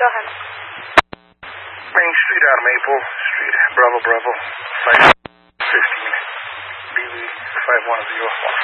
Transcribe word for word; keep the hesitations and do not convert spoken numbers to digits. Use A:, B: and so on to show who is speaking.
A: ahead.
B: Main Street out of Maple Street. Bravo, Bravo. five fifteen. B V five one zero one.